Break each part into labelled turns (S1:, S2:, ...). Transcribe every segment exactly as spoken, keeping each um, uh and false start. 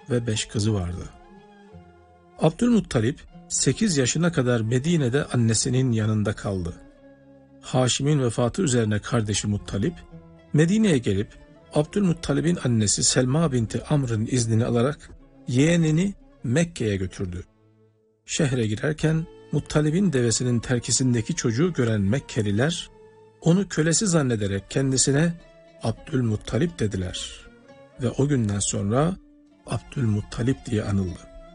S1: ve beş kızı vardı. Abdülmuttalip sekiz yaşına kadar Medine'de annesinin yanında kaldı. Haşim'in vefatı üzerine kardeşi Muttalip, Medine'ye gelip Abdülmuttalip'in annesi Selma binti Amr'ın iznini alarak yeğenini Mekke'ye götürdü. Şehre girerken Muttalip'in devesinin terkisindeki çocuğu gören Mekkeliler, onu kölesi zannederek kendisine Abdülmuttalip dediler ve o günden sonra Abdülmuttalip diye anıldı.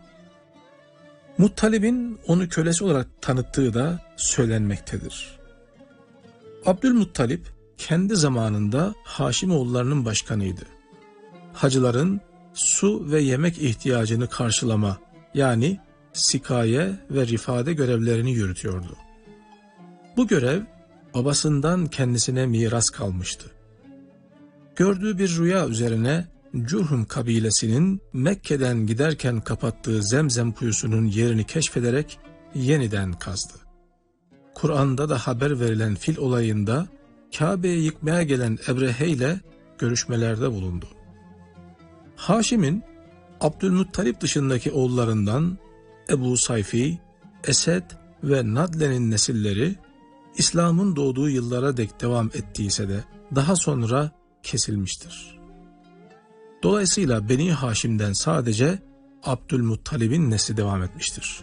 S1: Muttalib'in onu kölesi olarak tanıttığı da söylenmektedir. Abdülmuttalip kendi zamanında Haşimoğullarının başkanıydı. Hacıların su ve yemek ihtiyacını karşılama, yani sikaye ve rifade görevlerini yürütüyordu. Bu görev babasından kendisine miras kalmıştı. Gördüğü bir rüya üzerine Curhum kabilesinin Mekke'den giderken kapattığı Zemzem kuyusunun yerini keşfederek yeniden kazdı. Kur'an'da da haber verilen fil olayında Kabe'yi yıkmaya gelen Ebrehe ile görüşmelerde bulundu. Haşim'in Abdülmuttalip dışındaki oğullarından Ebu Sayfi, Esed ve Nadle'nin nesilleri İslam'ın doğduğu yıllara dek devam ettiyse de daha sonra kesilmiştir. Dolayısıyla Beni Haşim'den sadece Abdülmuttalib'in nesli devam etmiştir.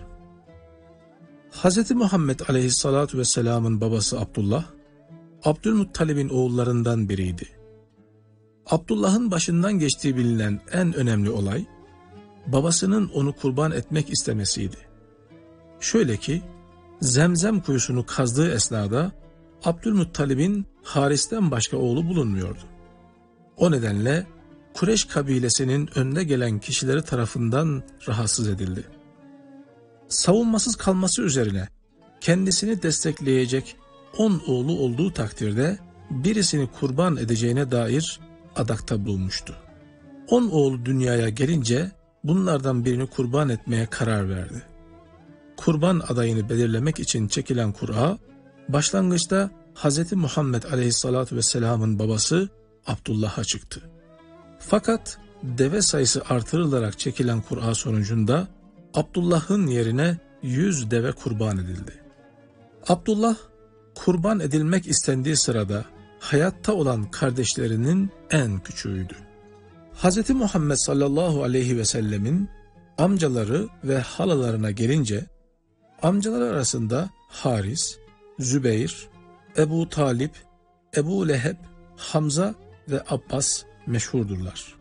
S1: Hz. Muhammed aleyhissalatu vesselamın babası Abdullah, Abdülmuttalib'in oğullarından biriydi. Abdullah'ın başından geçtiği bilinen en önemli olay, babasının onu kurban etmek istemesiydi. Şöyle ki, Zemzem kuyusunu kazdığı esnada Abdülmuttalib'in Haris'ten başka oğlu bulunmuyordu. O nedenle Kureyş kabilesinin önde gelen kişileri tarafından rahatsız edildi. Savunmasız kalması üzerine kendisini destekleyecek on oğlu olduğu takdirde birisini kurban edeceğine dair adakta bulunmuştu. On oğlu dünyaya gelince bunlardan birini kurban etmeye karar verdi. Kurban adayını belirlemek için çekilen kura, başlangıçta Hz. Muhammed aleyhissalatu vesselamın babası Abdullah'a çıktı. Fakat deve sayısı artırılarak çekilen kura sonucunda Abdullah'ın yerine yüz deve kurban edildi. Abdullah, kurban edilmek istendiği sırada hayatta olan kardeşlerinin en küçüğüydü. Hz. Muhammed sallallahu aleyhi ve sellemin amcaları ve halalarına gelince, amcalar arasında Haris, Zübeyir, Ebu Talip, Ebu Leheb, Hamza ve Abbas meşhurdurlar.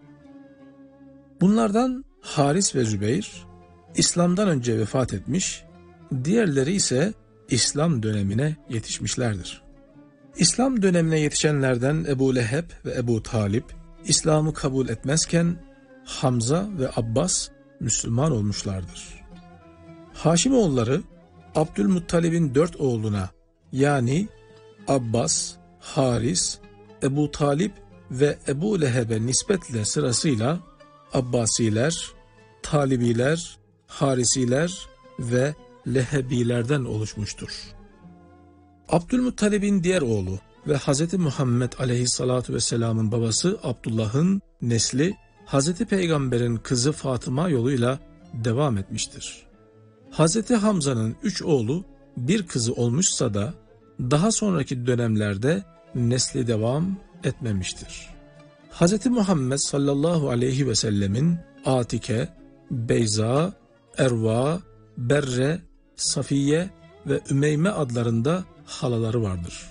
S1: Bunlardan Haris ve Zübeyir, İslam'dan önce vefat etmiş, diğerleri ise İslam dönemine yetişmişlerdir. İslam dönemine yetişenlerden Ebu Leheb ve Ebu Talip, İslam'ı kabul etmezken Hamza ve Abbas Müslüman olmuşlardır. Haşimoğulları Abdülmuttalib'in dört oğluna, yani Abbas, Haris, Ebu Talip ve Ebu Leheb'e nispetle sırasıyla Abbasiler, Talibiler, Harisiler ve Lehebilerden oluşmuştur. Abdülmuttalib'in diğer oğlu ve Hz. Muhammed aleyhissalatu vesselamın babası Abdullah'ın nesli Hz. Peygamber'in kızı Fatıma yoluyla devam etmiştir. Hz. Hamza'nın üç oğlu bir kızı olmuşsa da daha sonraki dönemlerde nesli devam etmemiştir. Hz. Muhammed sallallahu aleyhi ve sellemin Atike, Beyza, Erva, Berre, Safiye ve Ümeyme adlarında halaları vardır.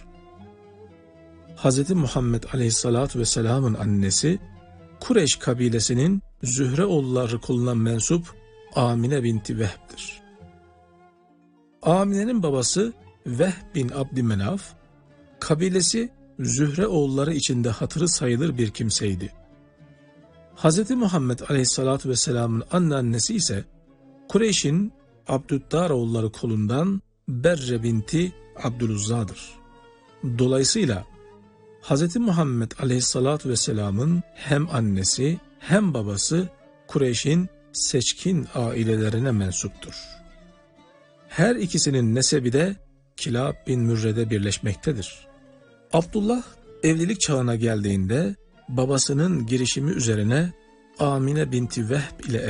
S1: Hz. Muhammed aleyhissalatu vesselamın annesi Kureyş kabilesinin Zühreoğulları koluna mensup Amine binti Vehb'dir. Amine'nin babası Vehb bin Abdümenaf, kabilesi Zühreoğulları içinde hatırı sayılır bir kimseydi. Hz. Muhammed aleyhissalatu vesselamın anneannesi ise Kureyş'in Abdüddaroğulları kolundan Berre binti Abdüluzza'dır. Dolayısıyla Hz. Muhammed aleyhissalatu vesselamın hem annesi hem babası Kureyş'in seçkin ailelerine mensuptur. Her ikisinin nesebi de Kilab bin Mürre'de birleşmektedir. Abdullah evlilik çağına geldiğinde babasının girişimi üzerine Amine binti Vehb ile